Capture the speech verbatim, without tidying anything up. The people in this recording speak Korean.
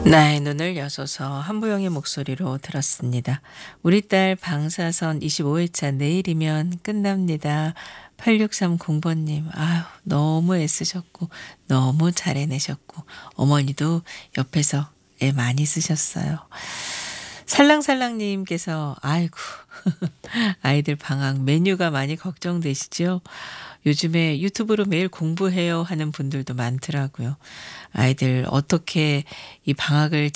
나의 눈을 여소서 한부영의 목소리로 들었습니다. 우리 딸 방사선 이십오 회차 내일이면 끝납니다. 팔육삼공 번님, 아유, 너무 애쓰셨고, 너무 잘 해내셨고, 어머니도 옆에서 애 많이 쓰셨어요. 살랑살랑님께서, 아이고, 아이들 방학 메뉴가 많이 걱정되시죠? 요즘에 유튜브로 매일 공부해요 하는 분들도 많더라고요. 아이들 어떻게 이 방학을